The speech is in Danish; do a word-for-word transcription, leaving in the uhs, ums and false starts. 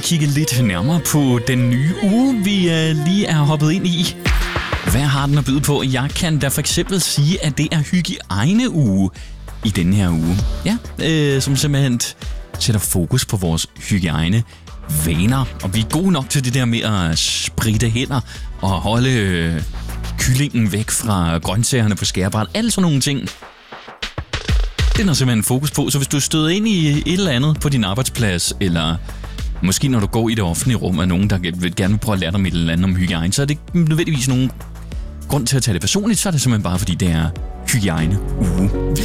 kigge lidt nærmere på den nye uge, vi uh, lige er hoppet ind i. Hvad har den at byde på? Jeg kan da for eksempel sige, at det er hygiejneuge i denne her uge. Ja, øh, som simpelthen sætter fokus på vores hygiejne vaner. Og vi er gode nok til det der med at spritte hænder og holde øh, kyllingen væk fra grøntsagerne på skærebræt. Alle sådan nogle ting. Den har simpelthen fokus på, så hvis du støder ind i et eller andet på din arbejdsplads, eller måske når du går i det offentlige rum af nogen, der vil gerne prøve at lære dig et eller andet om hygiejne, så er det ikke nødvendigvis nogen grund til at tage det personligt, så er det simpelthen bare, fordi det er hygiejneuge. Vi